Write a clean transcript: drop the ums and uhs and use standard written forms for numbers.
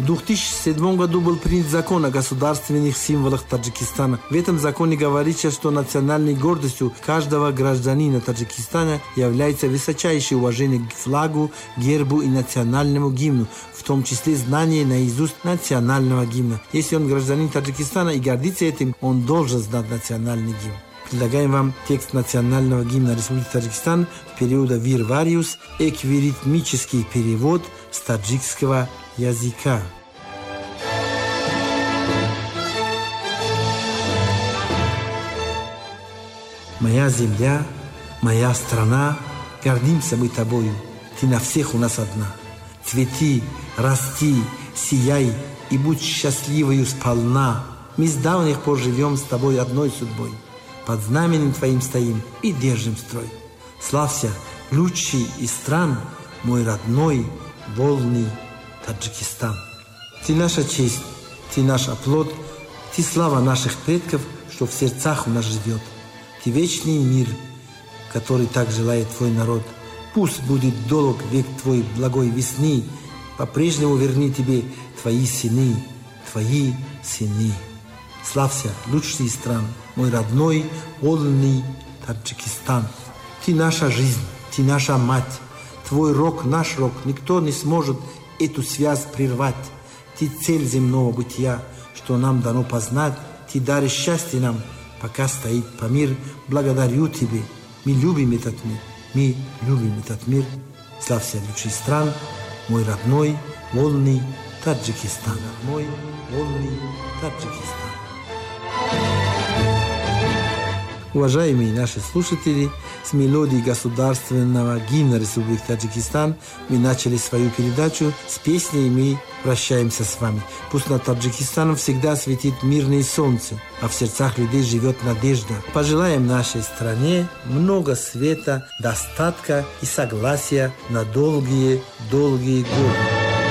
В 2007 году был принят закон о государственных символах Таджикистана. В этом законе говорится, что национальной гордостью каждого гражданина Таджикистана является высочайшее уважение к флагу, гербу и национальному гимну, в том числе знание наизусть национального гимна. Если он гражданин Таджикистана и гордится этим, он должен знать национальный гимн. Предлагаем вам текст национального гимна Республики Таджикистан в периоде Вир Вариус, эквиритмический перевод с таджикского языка. Моя земля, моя страна, гордимся мы тобою, ты на всех у нас одна. Цвети, расти, сияй и будь счастливою сполна. Мы с давних пор живем с тобой одной судьбой. Под знаменем твоим стоим и держим строй. Славься, лучший из стран, мой родной, волный Таджикистан. Ты наша честь, ты наш оплот, ты слава наших предков, что в сердцах у нас живет. Ты вечный мир, который так желает твой народ. Пусть будет долг век твой благой весны, по-прежнему верни тебе твои сыны, твои сыны. Славься, лучший из стран, мой родной, вольный Таджикистан. Ты наша жизнь, ты наша мать, твой рок, наш рок, никто не сможет эту связь прервать. Ты цель земного бытия, что нам дано познать, ты даришь счастье нам, пока стоит помир. Благодарю тебе, мы любим этот мир, мы любим этот мир. Славься, лучший стран, мой родной, вольный Таджикистан. Мой вольный Таджикистан. Уважаемые наши слушатели, с мелодией государственного гимна Республики Таджикистан мы начали свою передачу. С песней мы прощаемся с вами. Пусть над Таджикистаном всегда светит мирное солнце, а в сердцах людей живет надежда. Пожелаем нашей стране много света, достатка и согласия на долгие годы.